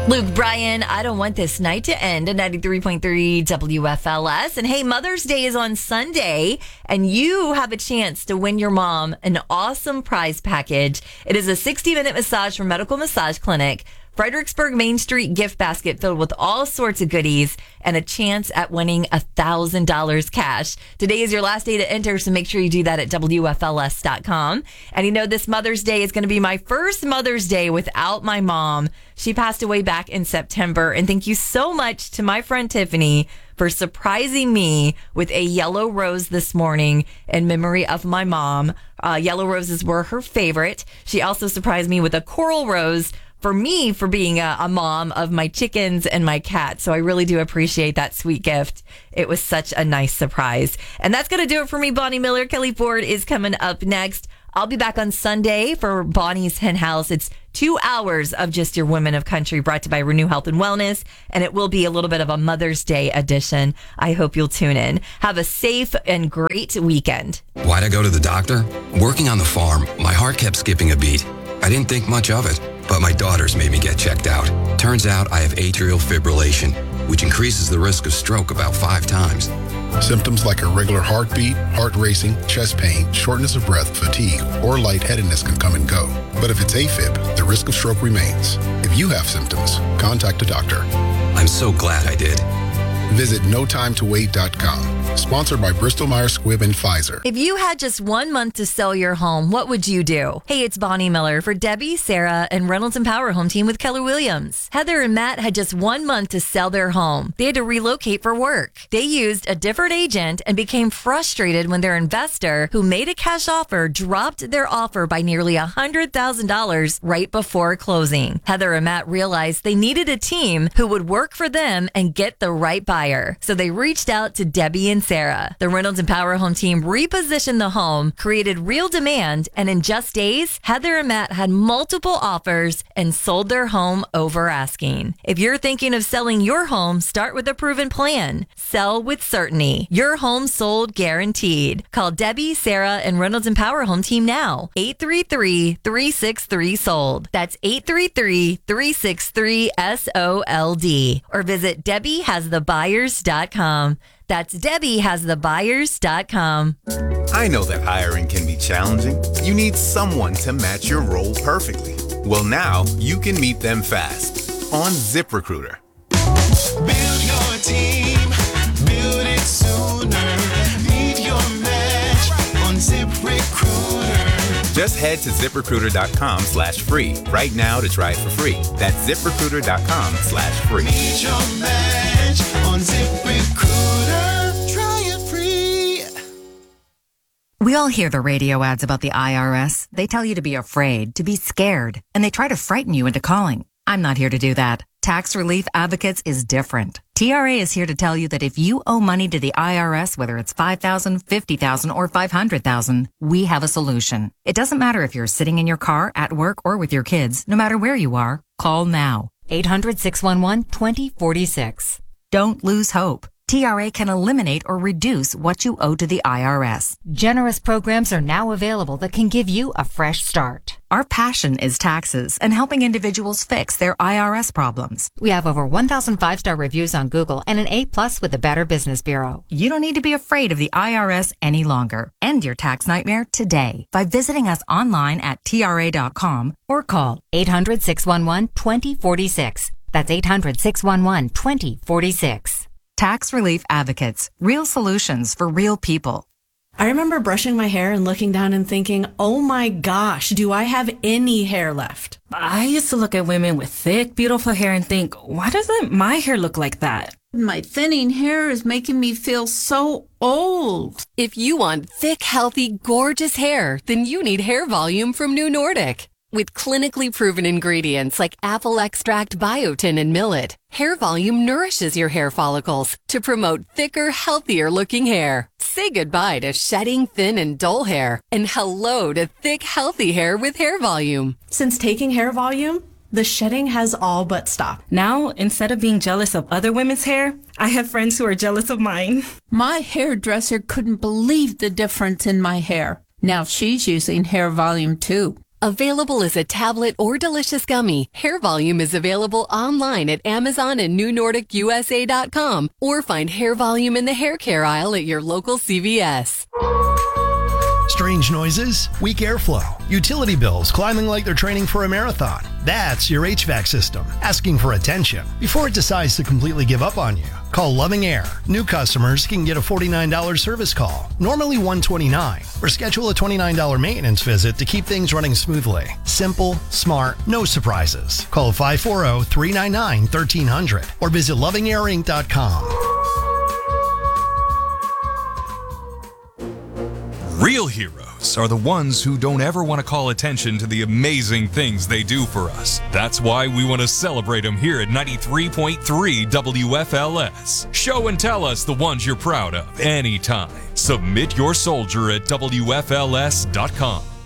Luke Bryan, I don't want this night to end at 93.3 WFLS. And hey, Mother's Day is on Sunday, and you have a chance to win your mom an awesome prize package. It is a 60-minute massage from Medical Massage Clinic, Fredericksburg Main Street gift basket filled with all sorts of goodies, and a chance at winning $1,000 cash. Today is your last day to enter, so make sure you do that at WFLS.com. And you know, this Mother's Day is going to be my first Mother's Day without my mom. She passed away back in September. And thank you so much to my friend Tiffany for surprising me with a yellow rose this morning in memory of my mom. Yellow roses were her favorite. She also surprised me with a coral rose for me for being a mom of my chickens and my cat. So I really do appreciate that sweet gift. It was such a nice surprise. And that's going to do it for me, Bonnie Miller. Kelly Ford is coming up next. I'll be back on Sunday for Bonnie's Hen House. It's 2 hours of just your women of country brought to you by Renew Health and Wellness. And it will be a little bit of a Mother's Day edition. I hope you'll tune in. Have a safe and great weekend. Why'd I go to the doctor? Working on the farm, my heart kept skipping a beat. I didn't think much of it, but my daughters made me get checked out. Turns out I have atrial fibrillation, which increases the risk of stroke about 5 times. Symptoms like irregular heartbeat, heart racing, chest pain, shortness of breath, fatigue, or lightheadedness can come and go. But if it's AFib, the risk of stroke remains. If you have symptoms, contact a doctor. I'm so glad I did. Visit notimetowait.com. Sponsored by Bristol-Myers Squibb and Pfizer. If you had just 1 month to sell your home, what would you do? Hey, it's Bonnie Miller for Debbie, Sarah, and Reynolds and Power Home Team with Keller Williams. Heather and Matt had just 1 month to sell their home. They had to relocate for work. They used a different agent and became frustrated when their investor, who made a cash offer, dropped their offer by nearly $100,000 right before closing. Heather and Matt realized they needed a team who would work for them and get the right buyer. So they reached out to Debbie and Sarah. The Reynolds and Power Home Team repositioned the home, created real demand, and in just days, Heather and Matt had multiple offers and sold their home over asking. If you're thinking of selling your home, start with a proven plan. Sell with certainty. Your home sold guaranteed. Call Debbie, Sarah, and Reynolds and Power Home Team now. 833-363-SOLD. That's 833-363-SOLD. Or visit DebbieHasTheBuyers.com. That's DebbieHasTheBuyers.com. I know that hiring can be challenging. You need someone to match your role perfectly. Well, now you can meet them fast on ZipRecruiter. Build your team, build it sooner. Meet your match on ZipRecruiter. Just head to ZipRecruiter.com/free right now to try it for free. That's ZipRecruiter.com/free. Meet your match on ZipRecruiter. Try it free. We all hear the radio ads about the IRS. They tell you to be afraid, to be scared, and they try to frighten you into calling. I'm not here to do that. Tax Relief Advocates is different. TRA is here to tell you that if you owe money to the IRS, whether it's $5,000, $50,000, or $500,000, we have a solution. It doesn't matter if you're sitting in your car, at work, or with your kids. No matter where you are, call now. 800-611-2046. Don't lose hope. TRA can eliminate or reduce what you owe to the IRS. Generous programs are now available that can give you a fresh start. Our passion is taxes and helping individuals fix their IRS problems. We have over 1,000 5-star reviews on Google and an A+ with the Better Business Bureau. You don't need to be afraid of the IRS any longer. End your tax nightmare today by visiting us online at TRA.com or call 800-611-2046. That's 800-611-2046. Tax Relief Advocates. Real solutions for real people. I remember brushing my hair and looking down and thinking, oh my gosh, do I have any hair left? I used to look at women with thick, beautiful hair and think, why doesn't my hair look like that? My thinning hair is making me feel so old. If you want thick, healthy, gorgeous hair, then you need Hair Volume from New Nordic. With clinically proven ingredients like apple extract, biotin, and millet, Hair Volume nourishes your hair follicles to promote thicker, healthier looking hair. Say goodbye to shedding, thin, and dull hair, and hello to thick, healthy hair with Hair Volume. Since taking Hair Volume, the shedding has all but stopped. Now, instead of being jealous of other women's hair, I have friends who are jealous of mine. My hairdresser couldn't believe the difference in my hair. Now she's using Hair Volume too. Available as a tablet or delicious gummy, Hair Volume is available online at Amazon and NewNordicUSA.com, or find Hair Volume in the hair care aisle at your local CVS. Strange noises, weak airflow, utility bills climbing like they're training for a marathon. That's your HVAC system asking for attention before it decides to completely give up on you. Call Loving Air. New customers can get a $49 service call, normally $129, or schedule a $29 maintenance visit to keep things running smoothly. Simple, smart, no surprises. Call 540-399-1300 or visit lovingairinc.com. Real heroes are the ones who don't ever want to call attention to the amazing things they do for us. That's why we want to celebrate them here at 93.3 WFLS. Show and tell us the ones you're proud of anytime. Submit your soldier at WFLS.com.